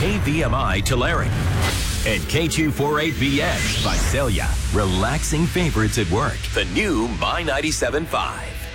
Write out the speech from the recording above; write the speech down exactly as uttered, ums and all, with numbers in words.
A V M I Tulare. And K two forty-eight V S Visalia. Relaxing favorites at work. The new My ninety-seven point five.